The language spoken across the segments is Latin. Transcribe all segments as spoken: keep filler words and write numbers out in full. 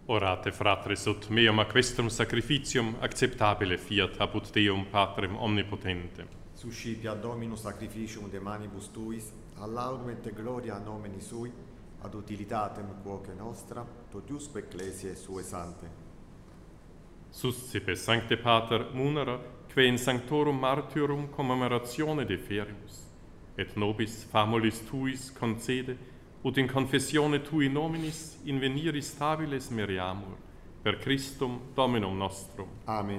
Orate, fratres, ut meum aquestum sacrificium acceptabile fiat apud Deum Patrem omnipotentem. Suscipia Dominus sacrificium de manibus tuis, a laudum et gloria nomini sui, ad utilitatem quoque nostra, totiusque ecclesiae sue sante. Suscipe, Sancte Pater, munera, que in sanctorum martyrum commemoratione deferimus, et nobis famulis tuis concede, ut in confessione tui nominis inveniris stabiles meriamur, per Christum Dominum nostrum. Amen.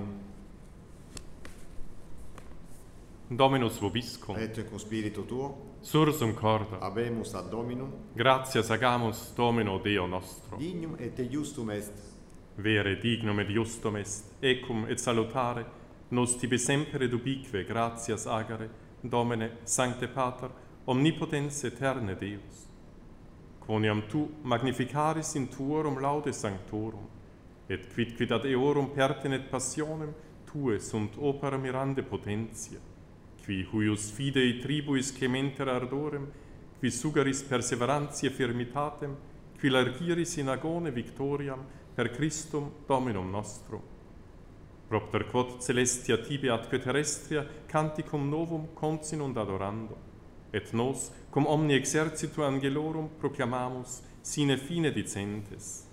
Dominus vobiscum, Et cum spiritu tuo, sursum corda, habemus ad Dominum, gratias agamus Domino Deo nostro. dignum et justum est, Vere dignum et justum est, ecum et salutare, nos tibi semper ubique gratias agere, Domine, Sancte Pater, omnipotens eterne Deus. Quoniam tu magnificaris in tuorum laude sanctorum, et quidquid ad eorum pertinet passionem tue sunt opera mirande potentia, qui huius fidei tribuis cementer ardorem, qui sugaris perseverantia firmitatem, qui largiris in agone victoriam per Christum Dominum nostrum. Propter quod celestia tibi atque terrestria canticum novum consinunt adorando, et nos, cum omni exercitu angelorum, proclamamus, sine fine dicentes.